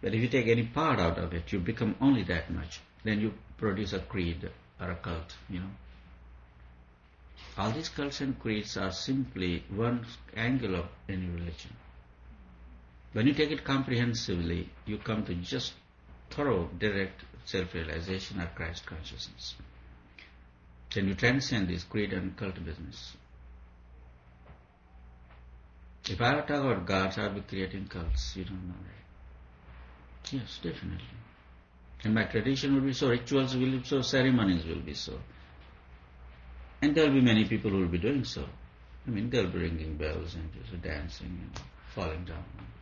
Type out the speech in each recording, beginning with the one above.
But if you take any part out of it, you become only that much. Then you produce a creed or a cult, All these cults and creeds are simply one angle of any religion. When you take it comprehensively, you come to just thorough, direct self-realization or Christ consciousness. Then you transcend this creed and cult business. If I were to talk about gods, I would be creating cults. You don't know that. Yes, definitely. And my tradition will be so, rituals will be so, ceremonies will be so. And there will be many people who will be doing so. They'll be ringing bells and just dancing and falling down.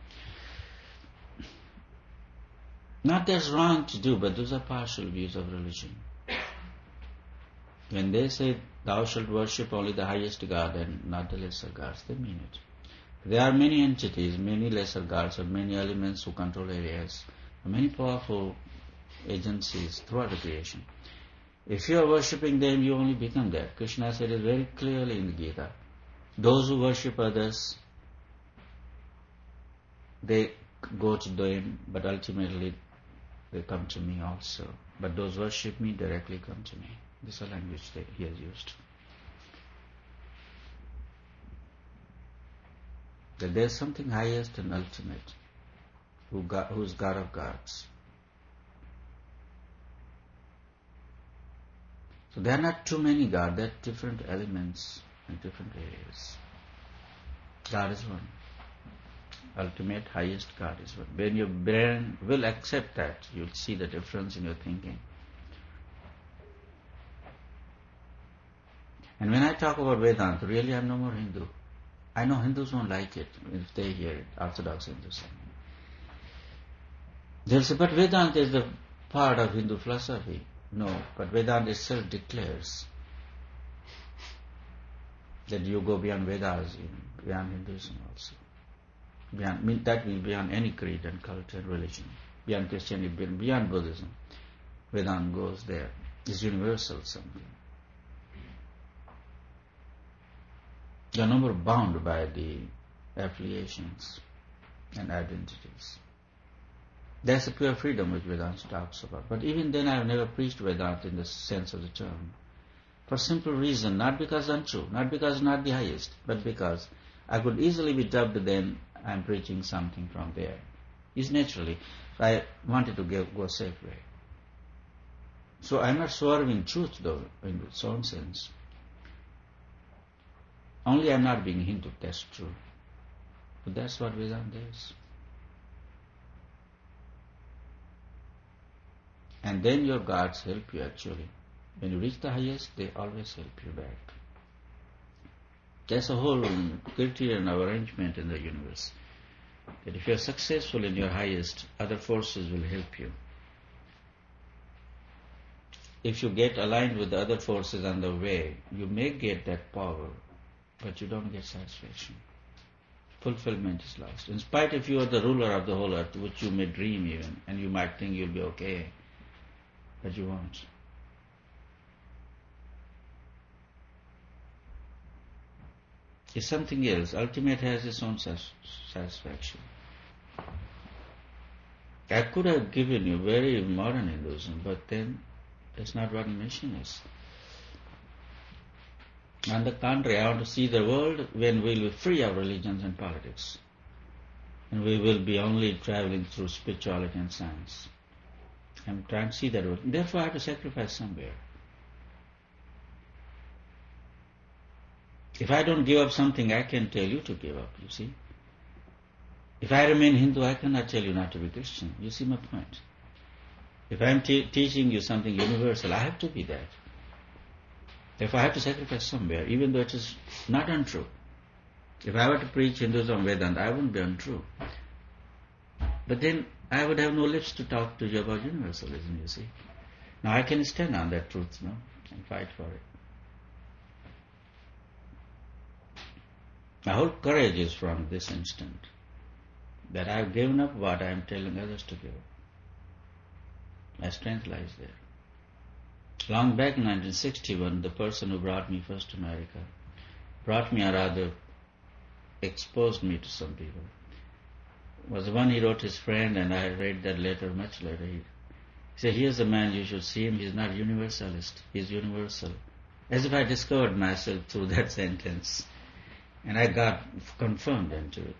Not that's wrong to do, but those are partial views of religion. When they say, thou shalt worship only the highest God and not the lesser gods, they mean it. There are many entities, many lesser gods, or many elements who control areas, many powerful agencies throughout the creation. If you are worshipping them, you only become that. Krishna said it very clearly in the Gita. Those who worship others, they go to them, but ultimately they come to me also. But those who worship me directly come to me. This is a language that he has used. That there is something highest and ultimate, who is God of gods. So there are not too many gods, there are different elements in different areas. God is one. Ultimate, highest God is one. When your brain will accept that, you'll see the difference in your thinking. And when I talk about Vedanta, really I'm no more Hindu. I know Hindus won't like it if they hear it, Orthodox Hindus. They'll say, but Vedanta is the part of Hindu philosophy. No, but Vedanta itself declares that you go beyond Vedas, beyond Hinduism also. That means beyond any creed and cult and religion, beyond Christianity, beyond Buddhism. Vedanta goes there. It's universal something. You are no more bound by the affiliations and identities. That's the pure freedom which Vedanta talks about. But even then I have never preached Vedanta in the sense of the term. For simple reason, not because untrue, not because not the highest, but because I could easily be dubbed then I'm preaching something from there. It's naturally. I wanted to go safe way. So I'm not swerving truth though, in its own sense. Only I'm not being Hindu, that's true. But that's what Vedanta is. And then your gods help you actually. When you reach the highest, they always help you back. There's a whole criterion of arrangement in the universe. That if you're successful in your highest, other forces will help you. If you get aligned with the other forces on the way, you may get that power, but you don't get satisfaction. Fulfillment is lost. In spite if you are the ruler of the whole earth, which you may dream even, and you might think you'll be okay, but you won't. It's something else. Ultimate has its own satisfaction. I could have given you very modern Hinduism, but then that's not what mission is. On the contrary, I want to see the world when we will be free of religions and politics. And we will be only traveling through spirituality and science. I'm trying to see that world. Therefore I have to sacrifice somewhere. If I don't give up something, I can tell you to give up, you see. If I remain Hindu, I cannot tell you not to be Christian. You see my point. If I am teaching you something universal, I have to be that. Therefore I have to sacrifice somewhere, even though it is not untrue. If I were to preach Hinduism Vedanta, I wouldn't be untrue. But then I would have no lips to talk to you about universalism, you see. Now I can stand on that truth, and fight for it. My whole courage is from this instant, that I have given up what I am telling others to give up. My strength lies there. Long back in 1961, the person who brought me first to America, brought me, or rather exposed me to some people, was the one he wrote his friend, and I read that letter much later. He said, here's a man, you should see him, he's not universalist, he's universal. As if I discovered myself through that sentence. And I got confirmed into it.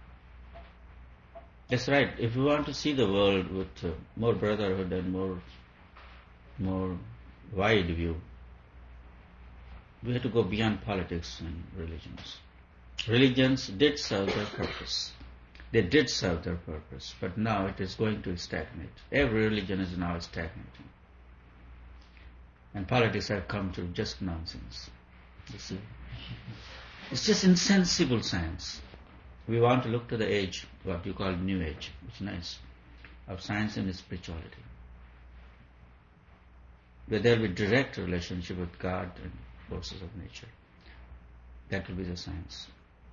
That's right. If we want to see the world with more brotherhood and more wide view, we have to go beyond politics and religions. Religions did serve their purpose. They did serve their purpose, but now it is going to stagnate. Every religion is now stagnating. And politics have come to just nonsense. You see? It's just insensible science. We want to look to the age, what you call New Age, which is nice, of science and spirituality, where there will be direct relationship with God and forces of nature. That will be the science.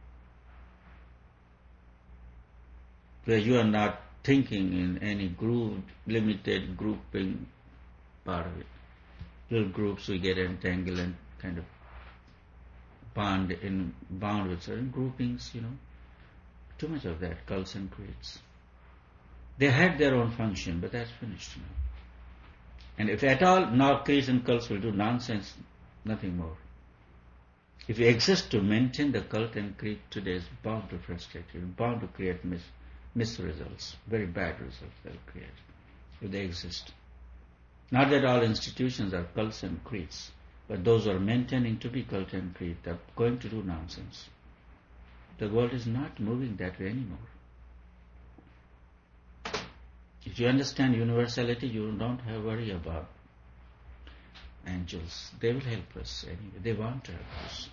Where you are not thinking in any limited grouping part of it. Little groups we get entangled and kind of bound with certain groupings, Too much of that, cults and creeds. They had their own function, but that's finished now. And if at all, now creeds and cults will do nonsense, nothing more. If you exist to maintain the cult and creed today, is bound to frustrate you, bound to create misresults, very bad results they'll create, if they exist. Not that all institutions are cults and creeds, but those who are maintaining to be cult and creed are going to do nonsense. The world is not moving that way anymore. If you understand universality, you don't have to worry about angels. They will help us anyway. They want to help us.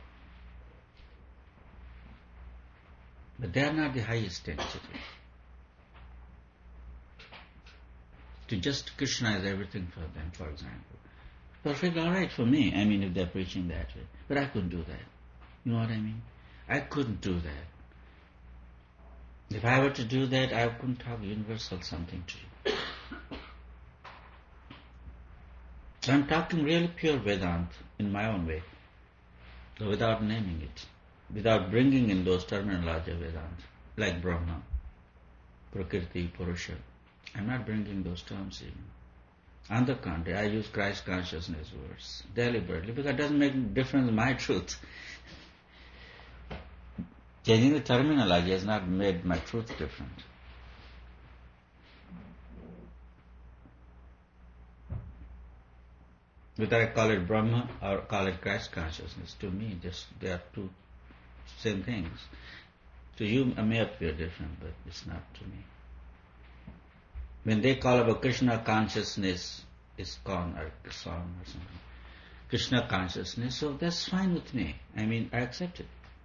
But they are not the highest entity. To just Krishnaize everything for them, for example. Perfectly all right for me, if they're preaching that way. But I couldn't do that. You know what I mean? I couldn't do that. If I were to do that, I couldn't talk universal something to you. So I'm talking really pure Vedanta in my own way, without naming it, without bringing in those terminology of Vedanta, like Brahma, Prakriti, Purusha. I'm not bringing those terms in. On the contrary, I use Christ consciousness words deliberately because it doesn't make a difference in my truth. Changing the terminology has not made my truth different. Whether I call it Brahma or call it Christ consciousness, to me, they are two same things. To you, it may appear different, but it's not to me. When they call about Krishna consciousness, ISKCON or song or something, Krishna consciousness, so that's fine with me. I accept it.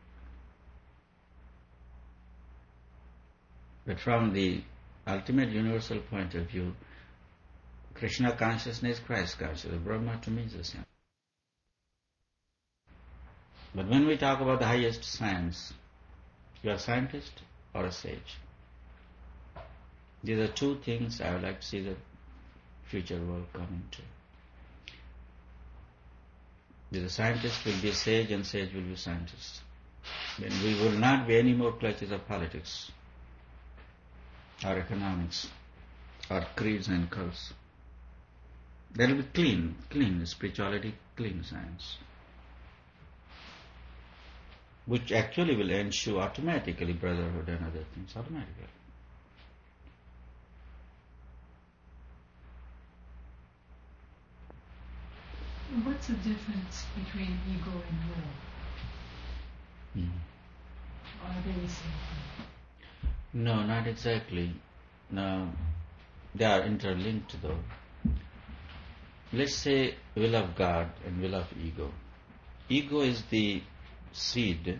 But from the ultimate universal point of view, Krishna consciousness, Christ consciousness, Brahma to me is the same. But when we talk about the highest science, you are a scientist or a sage. These are two things I would like to see the future world come into. The scientist will be a sage and sage will be a scientist. Then we will not be any more clutches of politics or economics or creeds and cults. There will be clean spirituality, clean science, which actually will ensure automatically brotherhood and other things automatically. What's the difference between ego and will? Are they the same thing? No, not exactly. No, they are interlinked though. Let's say will of God and will of ego. Ego is the seed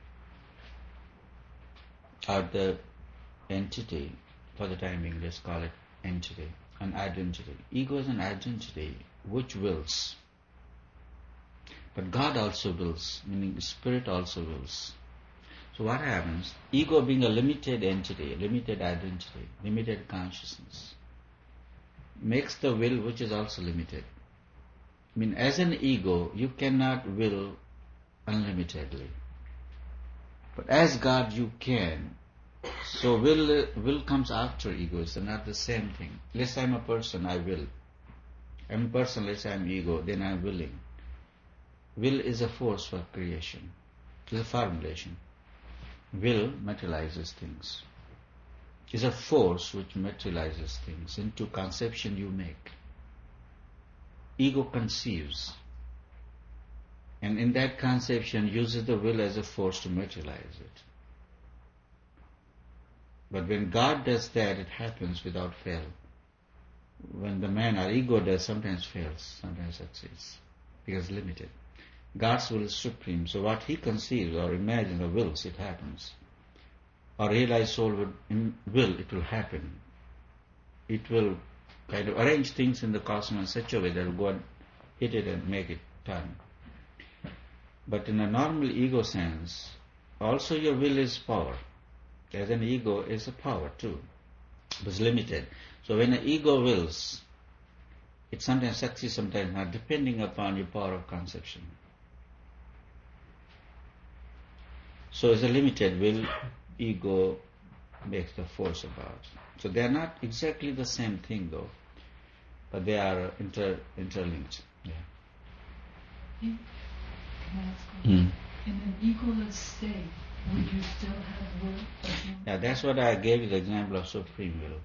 or the entity, for the time being, let's call it entity, an identity. Ego is an identity which wills. But God also wills, meaning spirit also wills. So what happens? Ego being a limited entity, limited identity, limited consciousness, makes the will which is also limited. As an ego, you cannot will unlimitedly. But as God, you can So will comes after ego. It's not the same thing. Let's say I'm a person, I will. I'm a person, let's say I'm ego, then I'm willing. Will is a force for creation. It's a formulation. Will materializes things. It's a force which materializes things into conception you make. Ego conceives. And in that conception uses the will as a force to materialize it. But when God does that, it happens without fail. When the man or ego does, sometimes fails, sometimes succeeds, because limited. God's will is supreme, so what he conceives or imagines or wills, it happens. Or realized soul will, it will happen. It will kind of arrange things in the cosmos in such a way that it will go and hit it and make it turn. But in a normal ego sense, also your will is power. As an ego is a power too. It's limited. So when an ego wills, it sometimes succeeds, sometimes not, depending upon your power of conception. So it's a limited will, ego makes the force about. So they are not exactly the same thing though, but they are interlinked. Yeah. Can I ask you? In an egoless state, would you still have will? Yeah, that's what I gave you the example of supreme will.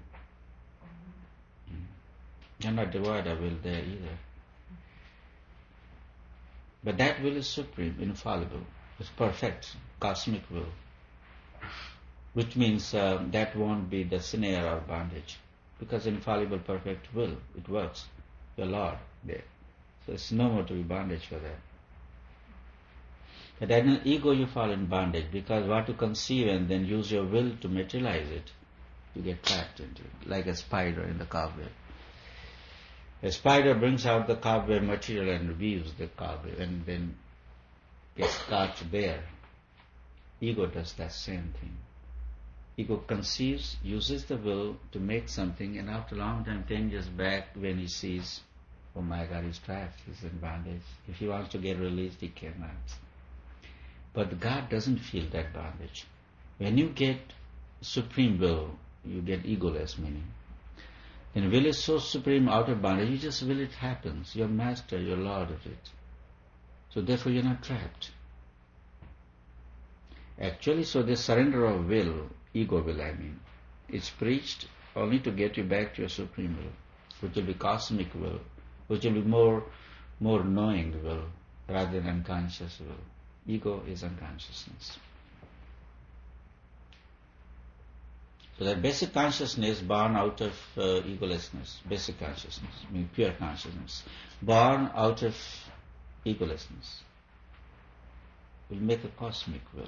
You're not devoid of will there either. But that will is supreme, infallible. It's perfect, cosmic will. Which means that won't be the snare or bondage. Because infallible, perfect will, it works. Your Lord there. So it's no more to be bondage for that. But in an ego you fall in bondage because what you conceive and then use your will to materialize it, you get trapped into it, like a spider in the cobweb. A spider brings out the cobweb material and weaves the cobweb and then gets caught there. Ego does that same thing. Ego conceives, uses the will to make something, and after a long time, 10 years back, when he sees, oh my God, he's trapped, he's in bondage. If he wants to get released, he cannot. But God doesn't feel that bondage. When you get supreme will, you get egoless meaning. And will is so supreme out of bondage, you just will, it happens. You're master, you're lord of it. So therefore you're not trapped. Actually, so this surrender of will, ego will I mean, is preached only to get you back to your supreme will, which will be cosmic will, which will be more knowing will, rather than unconscious will. Ego is unconsciousness. So that basic consciousness born out of egolessness, basic consciousness, I mean pure consciousness, born out of egolessness, will make a cosmic will,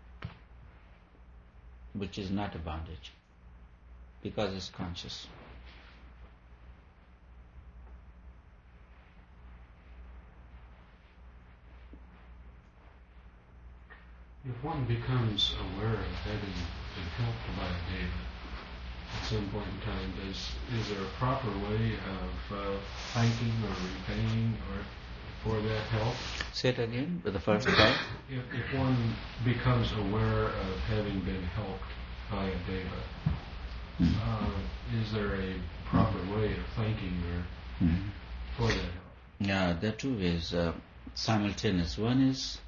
which is not a bondage, because it's conscious. If one becomes aware of having been helped by a deva at some point in time, is there a proper way of thanking or repaying or for that help? Say it again, with the first part. If one becomes aware of having been helped by a deva, is there a proper way of thanking or for that help? Yeah, there are two ways simultaneous. One is,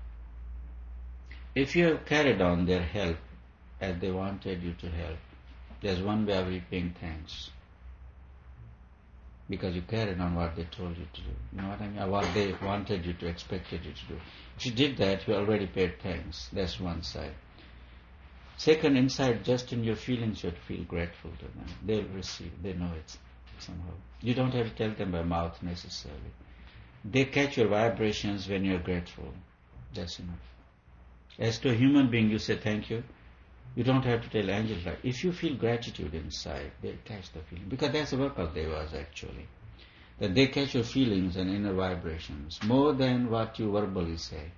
if you have carried on their help as they wanted you to help, there's one way of repaying thanks. Because you carried on what they told you to do. You know what I mean? Or what they wanted you to, expected you to do. If you did that, you already paid thanks. That's one side. Second, inside, just in your feelings, you have to feel grateful to them. They'll receive, they know it somehow. You don't have to tell them by mouth necessarily. They catch your vibrations when you're grateful. That's enough. As to a human being, you say thank you. You don't have to tell angels that. If you feel gratitude inside, they'll catch the feeling. Because that's the work of devas actually. That they catch your feelings and inner vibrations more than what you verbally say.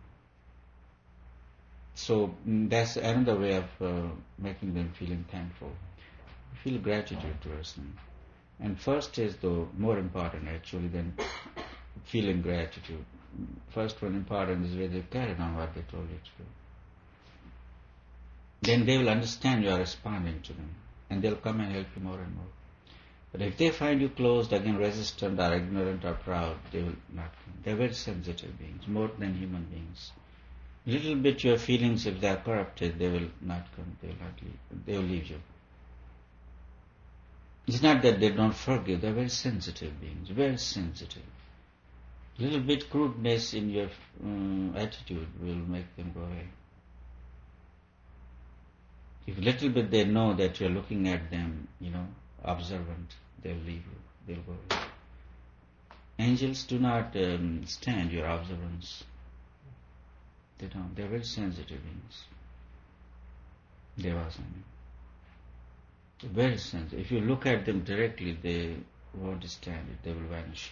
So that's another way of making them feeling thankful. Feel gratitude towards them. And first is the more important actually than feeling gratitude. First one important is where they carried on what they told you to do. then they will understand you are responding to them, and they'll come and help you more and more. But if they find you closed, again resistant or ignorant or proud, they will not come. They're very sensitive beings, more than human beings. Little bit your feelings, if they are corrupted, they will not come, they will not leave, they will leave you. It's not that they don't forgive, they're very sensitive beings, very sensitive. Little bit crudeness in your attitude will make them go away. If little bit they know that you're looking at them, observant, they'll leave you, they'll go away. Angels do not stand your observance. They don't. They're very sensitive beings. Devas, I mean. They're very sensitive. If you look at them directly, they won't stand it. They will vanish.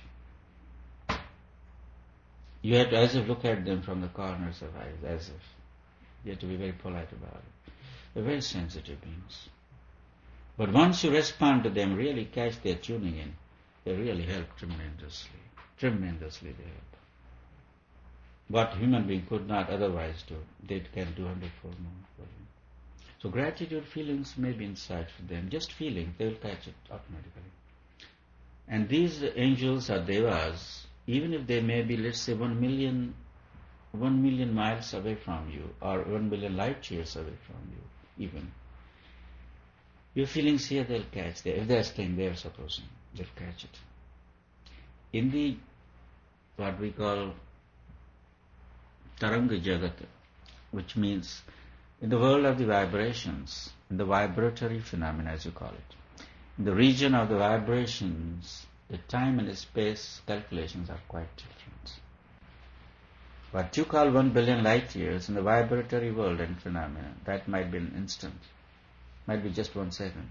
You have to as if look at them from the corners of eyes, as if. You have to be very polite about it. They're very sensitive beings. But once you respond to them, really catch their tuning in, they really help tremendously. Tremendously they help. What human being could not otherwise do, they can do 100-fold more for you. So gratitude feelings may be inside for them. Just feeling, they will catch it automatically. And these angels or devas, even if they may be, let's say, 1 million miles away from you, or 1 million light years away from you, even, your feelings here they'll catch. If they're staying there, supposing, they'll catch it. In the, what we call Taranga Jagat, which means in the world of the vibrations, in the vibratory phenomena as you call it, in the region of the vibrations, the time and the space calculations are quite different. What you call 1 billion light years in the vibratory world and phenomena, that might be an instant, might be just 1 second.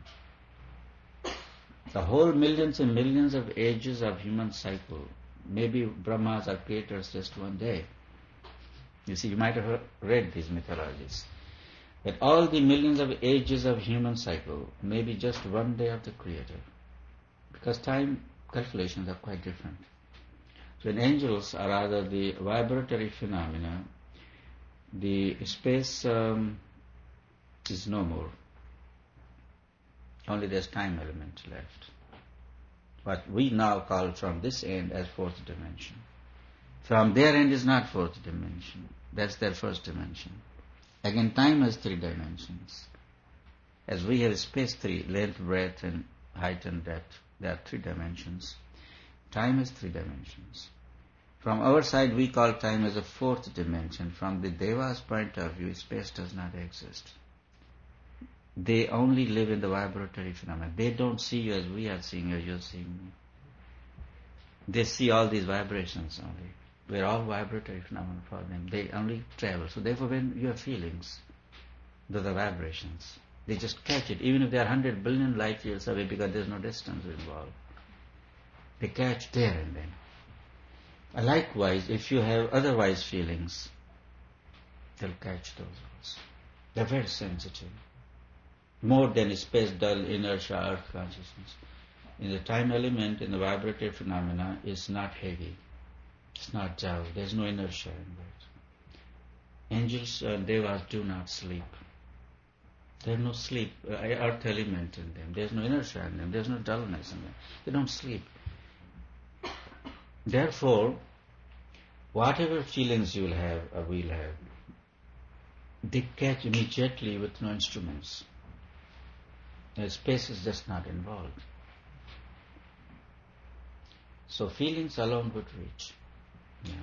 The whole millions and millions of ages of human cycle, maybe Brahmas or creators just 1 day. You see, you might have read these mythologies. That all the millions of ages of human cycle may be just 1 day of the Creator. Because time calculations are quite different. So in angels, or rather the vibratory phenomena, the space is no more. Only there's time element left. What we now call from this end as fourth dimension. From their end is not fourth dimension. That's their first dimension. Again, time has 3 dimensions. As we have space 3, length, breadth, and height and depth. There are 3 dimensions. Time has 3 dimensions. From our side, we call time as a 4th dimension. From the Deva's point of view, space does not exist. They only live in the vibratory phenomena. They don't see you as we are seeing you, you're seeing me. They see all these vibrations only. We're all vibratory phenomena for them. They only travel. So therefore when you have feelings, those are vibrations. They just catch it, even if they are 100 billion light years away, because there's no distance involved. They catch there and then. Likewise, if you have otherwise feelings, they'll catch those also. They're very sensitive. More than space, dull, inertia, earth consciousness. In the time element, in the vibratory phenomena, is not heavy. It's not dull. There's no inertia in that. Angels and devas do not sleep. There's no sleep, earth element in them. There's no inertia in them. There's no dullness in them. They don't sleep. Therefore, whatever feelings you will have or will have, they catch immediately with no instruments. The space is just not involved. So feelings alone would reach. Yeah.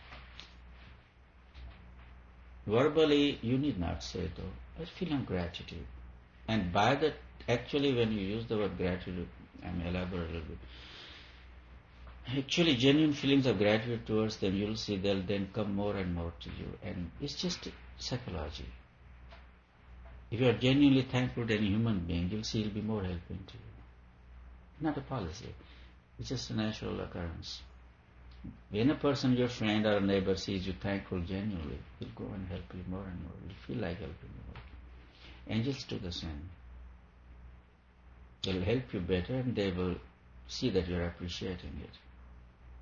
Verbally, you need not say though, I feel gratitude. And by that, actually when you use the word gratitude, I may elaborate a little bit. Actually, genuine feelings of gratitude towards them, you'll see they'll then come more and more to you. And it's just psychology. If you are genuinely thankful to any human being, you'll see he'll be more helping to you. Not a policy. It's just a natural occurrence. When a person, your friend or a neighbor, sees you thankful genuinely, he'll go and help you more and more. You'll feel like helping you more. Angels do the same. They'll help you better and they will see that you're appreciating it.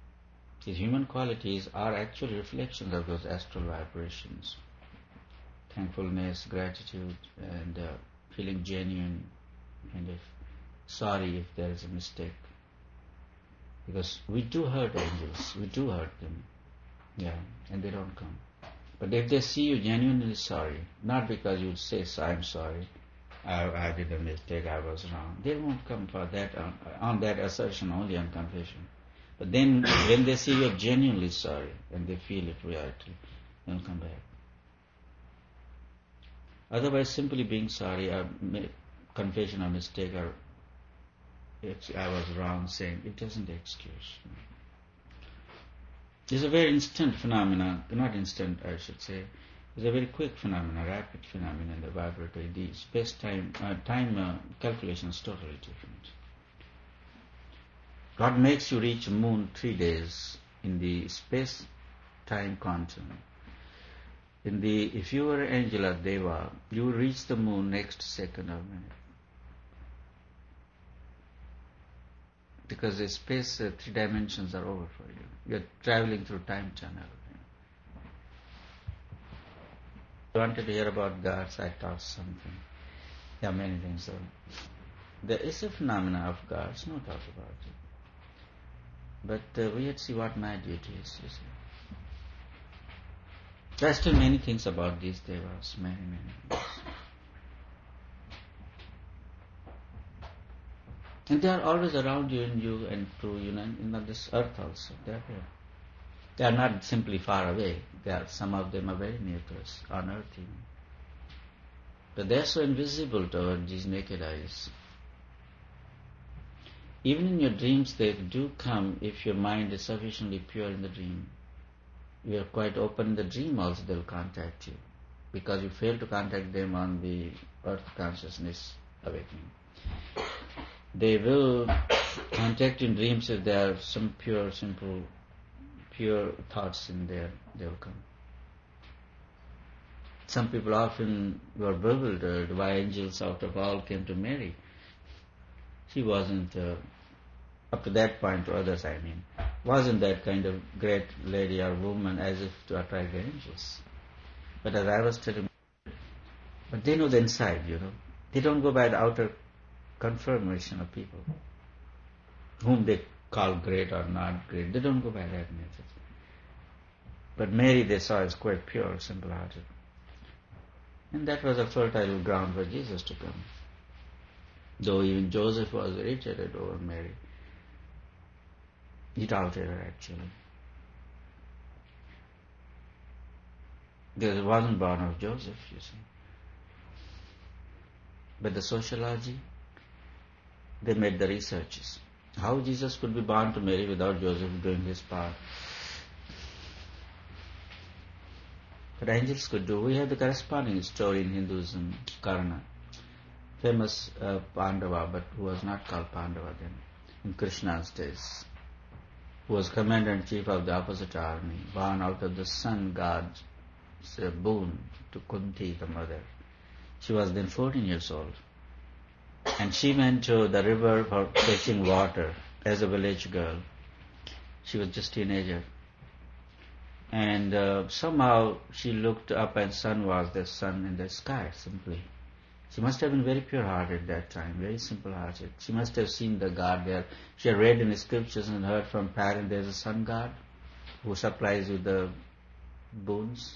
These human qualities are actually reflections of those astral vibrations. thankfulness, gratitude, and feeling genuine kind of sorry if there is a mistake. Because we do hurt angels, we do hurt them, and they don't come. But if they see you genuinely sorry, not because you say, I'm sorry, I did a mistake, I was wrong, they won't come for that, on that assertion, only on confession. But then when they see you're genuinely sorry and they feel it reality, they'll come back. Otherwise, simply being sorry, confession or mistake, or I was wrong saying, it doesn't excuse. It's a very instant phenomenon, not instant I should say, it's a very quick phenomenon, rapid phenomenon in the vibratory. The space-time time calculation is totally different. God makes you reach moon 3 days in the space-time quantum. If you were angel or deva, you will reach the moon next second or minute. Because the space 3 dimensions are over for you. You're traveling through time channel. You wanted to hear about gods, I taught something. There are many things. So there is a phenomena of gods, no doubt about it. But we have to see what my duty is, you see. There are still many things about these devas, many things. And they are always around you, in you and through you, and in this earth also. They are here. They are not simply far away. Some of them are very near to us, on earth even. But they are so invisible to our these naked eyes. Even in your dreams they do come if your mind is sufficiently pure in the dream. You are quite open in the dream also, they will contact you. Because you fail to contact them on the earth consciousness awakening. They will contact you in dreams if there are some pure, simple, pure thoughts in there, they will come. Some people often were bewildered why angels out of all came to Mary. She wasn't, up to that point to others I mean, wasn't that kind of great lady or woman as if to attract the angels. But as I was telling, but they know the inside, They don't go by the outer confirmation of people, whom they call great or not great. They don't go by that method. But Mary they saw as quite pure, simple-hearted. And that was a fertile ground for Jesus to come. Though even Joseph was irritated over Mary. He doubted her actually. Because it wasn't born of Joseph, you see. But the sociology, they made the researches. How Jesus could be born to Mary without Joseph doing his part. But angels could do. We have the corresponding story in Hinduism, Karna. Famous Pandava, but who was not called Pandava then, in Krishna's days. Who was commander-in-chief of the opposite army, born out of the sun god's boon to Kunti, the mother. She was then 14 years old. And she went to the river for fetching water as a village girl. She was just a teenager. And somehow she looked up and sun was the sun in the sky, simply. She must have been very pure-hearted at that time, very simple-hearted. She must have seen the God there. She had read in the scriptures and heard from parents there is a sun God who supplies you the boons.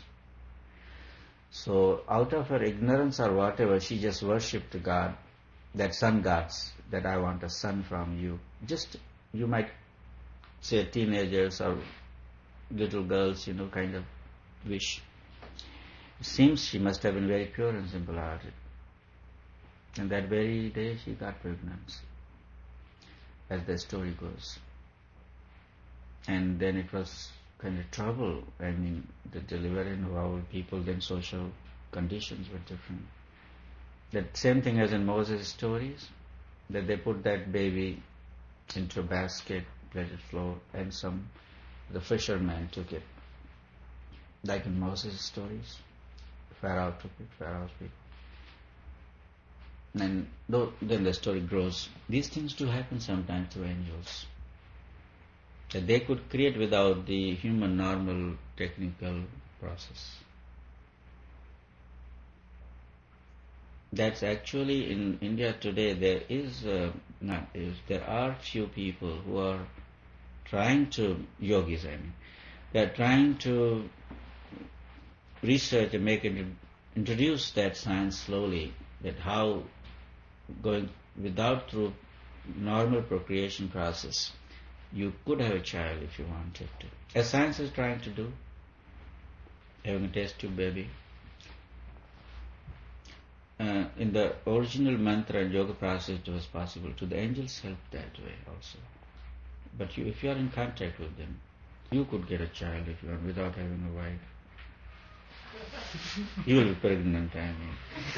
So out of her ignorance or whatever, she just worshipped God, that sun gods, that I want a son from you. Just, you might say teenagers or little girls, kind of wish. It seems she must have been very pure and simple-hearted. And that very day she got pregnant, as the story goes. And then it was kind of trouble. I mean, the delivering of our people, then social conditions were different. That same thing as in Moses' stories, that they put that baby into a basket, let it float, and the fisherman took it. Like in Moses' stories, Pharaoh took it, Pharaoh's people. And then the story grows. These things do happen sometimes to angels. That they could create without the human normal technical process. That's actually in India today. There are few people who are trying to, yogis I mean, they are trying to research and introduce that science slowly, that how going without through normal procreation process, you could have a child if you wanted to. As science is trying to do, having a test tube baby. In the original mantra and yoga process, it was possible to. The angels helped that way also. But if you are in contact with them, you could get a child if you want without having a wife. You will be pregnant, I mean.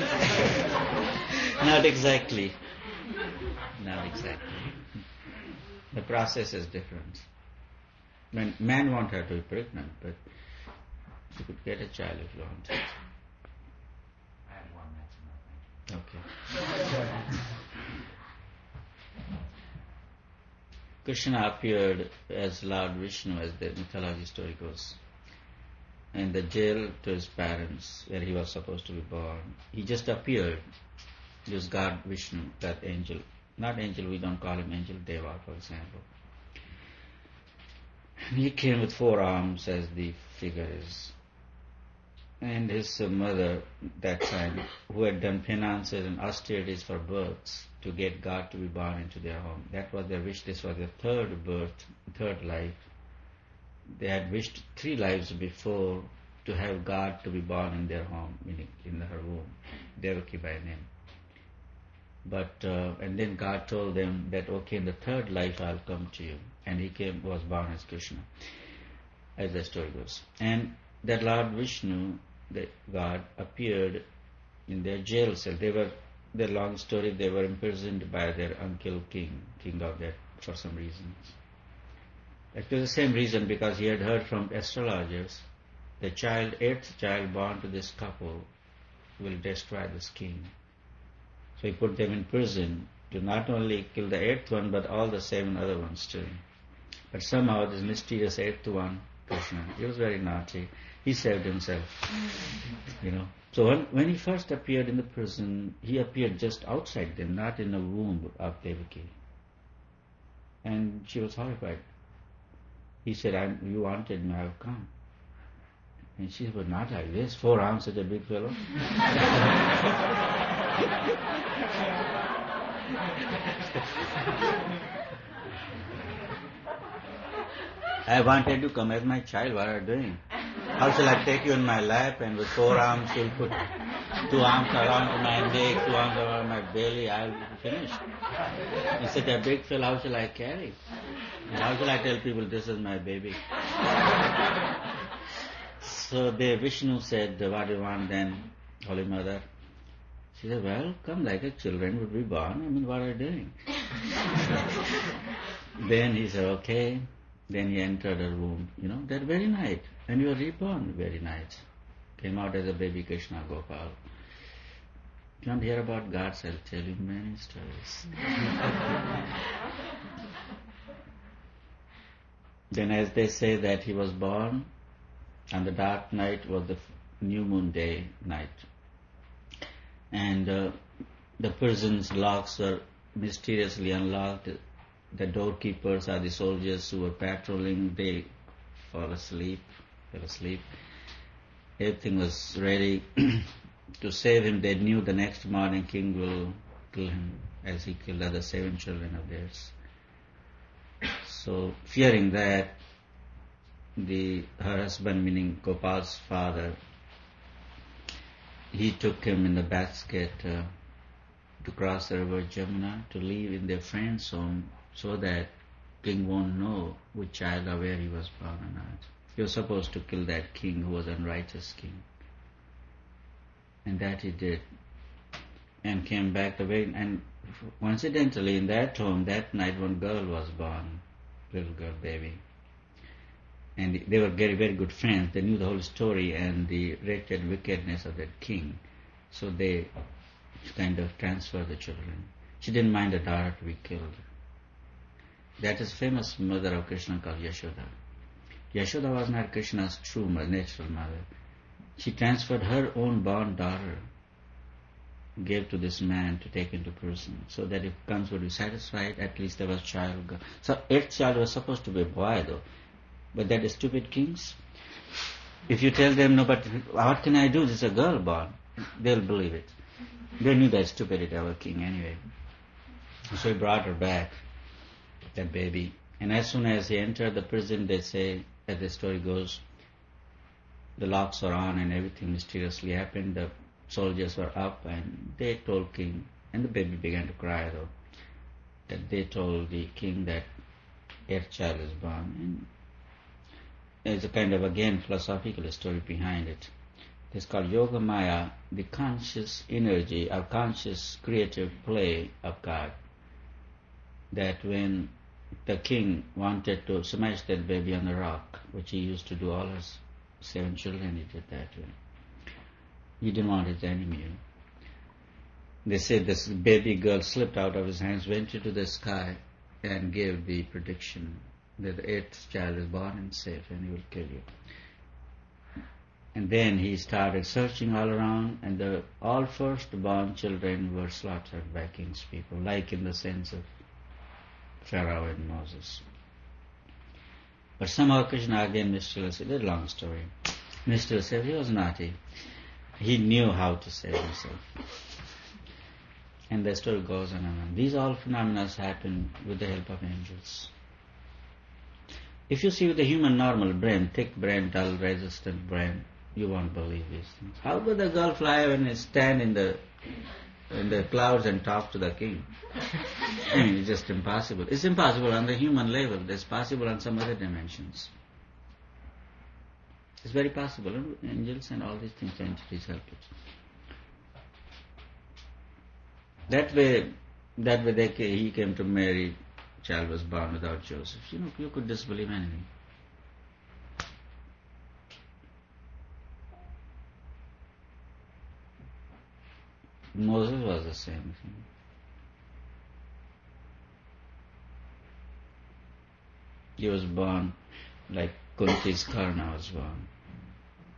Not exactly. Not exactly. The process is different. Man won't have to be pregnant, but you could get a child if you wanted. I have one, that's enough. Okay. Krishna appeared as Lord Vishnu, as the mythology story goes, in the jail to his parents, where he was supposed to be born. He just appeared. He was God Vishnu, that angel. Not angel, we don't call him angel Deva, for example. He came with 4 arms, as the figure is. And his mother, that time, who had done penances and austerities for births to get God to be born into their home. That was their wish. This was their 3rd birth, 3rd life. They had wished 3 lives before to have God to be born in their home, meaning in her womb, Devaki by name. But and then God told them that, okay, in the 3rd life I'll come to you. And he was born as Krishna, as the story goes. And that Lord Vishnu, the God, appeared in their jail cell. Their long story, they were imprisoned by their uncle king of that, for some reasons. It was the same reason, because he had heard from astrologers the 8th child born to this couple will destroy this king. So he put them in prison to not only kill the 8th one, but all the 7 other ones too. But somehow this mysterious 8th one, Krishna, he was very naughty. He saved himself. So when he first appeared in the prison, he appeared just outside them, not in the womb of Devaki. And she was horrified. He said, you wanted me, I have come. And she said, but not like this, 4 arms, such a big fellow. I wanted to come as my child. What are you doing? How shall I take you in my lap, and with 4 arms you'll put 2 arms around my neck, 2 arms around my belly, I'll be finished. He said, a big fellow, how shall I carry? And how shall I tell people this is my baby? So Vishnu said, what do you want then, Holy Mother? She said, well, come like a children would be born. I mean, what are you doing? Then he said, okay. Then he entered her womb, that very night. And you were reborn very night. Came out as a baby Krishna Gopal. If you want to hear about gods, I'll tell you many stories. Then as they say that he was born, and the dark night was the new moon day night. And the prison's locks were mysteriously unlocked. The doorkeepers are the soldiers who were patrolling. They fell asleep. Everything was ready to save him. They knew the next morning king will kill him, as he killed other 7 children of theirs. So fearing that, her husband, meaning Gopal's father, he took him in the basket to cross the river Jamuna, to live in their friend's home, so that king won't know which child or where he was born or not. He was supposed to kill that king who was an unrighteous king. And that he did. And came back the way. And coincidentally, in that home, that night, one girl was born, little girl, baby. And they were very, very good friends. They knew the whole story and the wretched wickedness of that king. So they kind of transferred the children. She didn't mind the daughter to be killed. That is famous mother of Krishna called Yashoda. Yashoda was not Krishna's true natural mother. She transferred her own born daughter gave to this man to take into prison, so that if Kans would be satisfied, at least there was child. So eighth child was supposed to be a boy though, but that is stupid kings. If you tell them, no, but what can I do? This is a girl born. They'll believe it. They knew that stupidity of a king anyway. So he brought her back, that baby. And as soon as he entered the prison, they say, as the story goes, the locks are on and everything mysteriously happened. The soldiers were up and they told king, and the baby began to cry though, that they told the king that eighth child is born. And there's a kind of, again, philosophical story behind it. It's called Yoga Maya, the conscious energy or conscious creative play of God. That when the king wanted to smash that baby on the rock, which he used to do all his 7 children, he did that way. He didn't want his enemy. They said this baby girl slipped out of his hands, went into the sky, and gave the prediction that the 8th child is born and safe and he will kill you. And then he started searching all around, and all first-born children were slaughtered by king's people, like in the sense of Pharaoh and Moses. But somehow Krishna, again mysteriously, it's a long story, mysteriously he was naughty. He knew how to save himself. And the story goes on and on. These all phenomena happen with the help of angels. If you see with the human normal brain, thick brain, dull, resistant brain, you won't believe these things. How could the girl fly and stand in the clouds and talk to the king? I mean, it's just impossible. It's impossible on the human level. It's possible on some other dimensions. It's very possible. Angels and all these things, entities help it. That way he came to Mary. Child was born without Joseph. You could disbelieve anything. Moses was the same thing. He was born like Kunti's Karna was born.